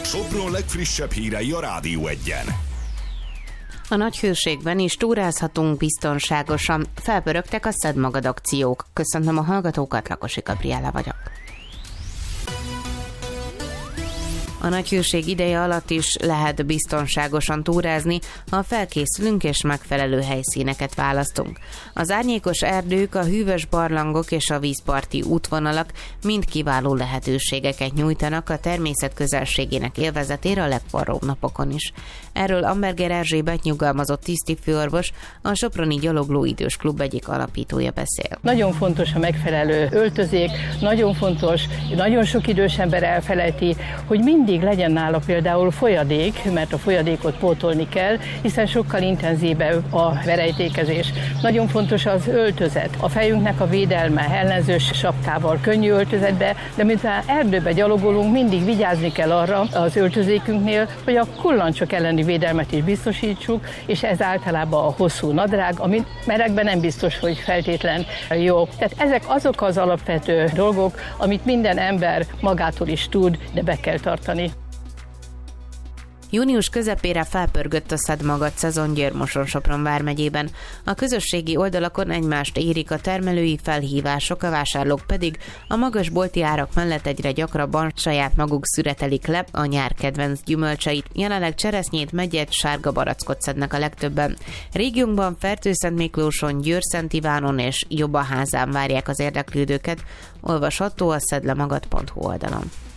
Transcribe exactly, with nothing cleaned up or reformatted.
Sopron legfrissebb hírei a Rádió Egyen. A Nagyhőségben is túrázhatunk biztonságosan. Felpörögtek a Szedd Magad akciók. Köszöntöm a hallgatókat, Lakosi Gabriella vagyok. A Nagyhőség ideje alatt is lehet biztonságosan túrázni, ha felkészülünk és megfelelő helyszíneket választunk. Az árnyékos erdők, a hűvös barlangok és a vízparti útvonalak mind kiváló lehetőségeket nyújtanak a természet közelségének élvezetére a legforróbb napokon is. Erről Amberger Erzsébet nyugalmazott tisztifőorvos, a Soproni Gyalogló Idős Klub egyik alapítója beszél. Nagyon fontos a megfelelő öltözék, nagyon fontos, nagyon sok idős ember elfelejti, hogy mindig legyen nála például folyadék, mert a folyadékot pótolni kell, hiszen sokkal intenzívebb a verejtékezés. Nagyon fontos az öltözet, a fejünknek a védelme, ellenzős sapkával, könnyű öltözetbe, de miután erdőbe gyalogolunk, mindig vigyázni kell arra az öltözékünknél, hogy a kullancsok elleni védelmet is biztosítsuk, és ez általában a hosszú nadrág, ami melegben nem biztos, hogy feltétlen jó. Tehát ezek azok az alapvető dolgok, amit minden ember magától is tud, de be kell tartani. Június közepére felpörgött a Szedd Magad szezon Győr-Moson-Sopron vármegyében. A közösségi oldalakon egymást érik a termelői felhívások, a vásárlók pedig a magas bolti árak mellett egyre gyakrabban saját maguk szüretelik le a nyár kedvenc gyümölcseit. Jelenleg cseresznyét, megyet, sárga barackot szednek a legtöbben. Régiónkban Fertőszentmiklóson, Győr-Szent Ivánon és Jobbaházán várják az érdeklődőket. Olvasható a szedlemagad pont hu oldalon.